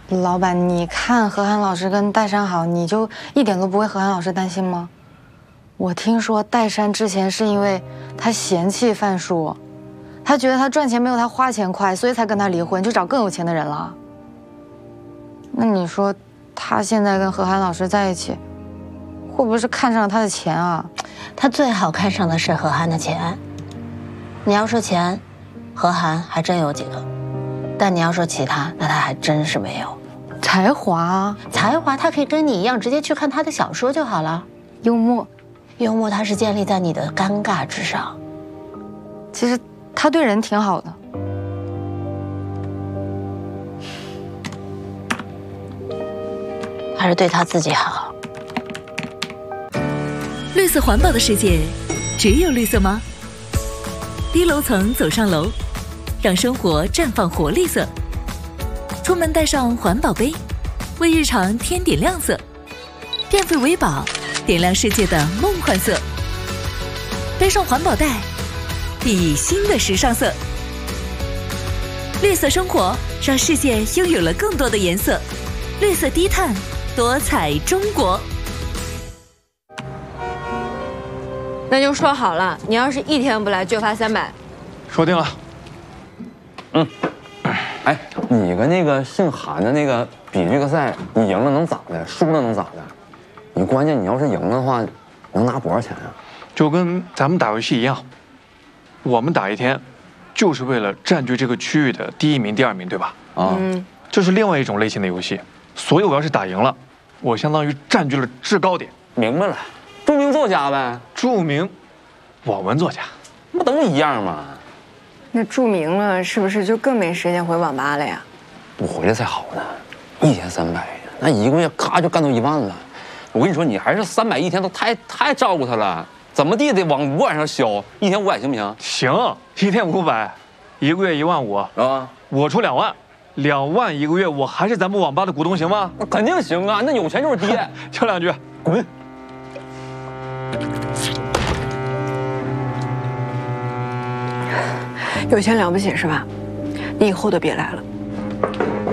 老板，你看何涵老师跟戴珊好，你就一点都不为何涵老师担心吗？我听说戴珊之前是因为他嫌弃范叔，他觉得他赚钱没有他花钱快，所以才跟他离婚，就找更有钱的人了。那你说，他现在跟何涵老师在一起，会不会是看上了他的钱啊？ 他最好看上的是何涵的钱。你要说钱，何涵还真有几个，但你要说其他，那他还真是没有。 才华， 才华他可以跟你一样，直接去看他的小说就好了。 幽默， 幽默它是建立在你的尴尬之上。 其实他对人挺好的。 还是对他自己好。 绿色环保的世界，只有绿色吗？低楼层走上楼，让生活绽放活力色。出门带上环保杯，为日常添点亮色。电费为宝，点亮世界的梦幻色。背上环保袋，熠熠新的时尚色。绿色生活，让世界拥有了更多的颜色。绿色低碳，多彩中国。 那就说好了，你要是一天不来就罚300。 说定了。 哎，你跟那个姓韩的那个比这个赛，你赢了能咋的？输了能咋的？你关键你要是赢了的话，能拿多少钱啊？ 就跟咱们打游戏一样，我们打一天，就是为了占据这个区域的第1名、第2名，对吧？ 啊， 这是另外一种类型的游戏，所以我要是打赢了，我相当于占据了制高点。 明白了，著名作家呗。 著名网文作家， 不都一样吗？ 那著名了，是不是就更没时间回网吧了呀？ 不回来才好呢，一天300，那一个月咔就干到1万了。我跟你说，你还是300一天都太照顾他了，怎么地得往5往上消，一天500行不行？ 行，一天500，一个月15000 啊， 我出2万，2万一个月，我还是咱们网吧的股东，行吗？ 那肯定行啊，那有钱就是爹。 敲2句， 滚！ 有钱了不起是吧？你以后都别来了。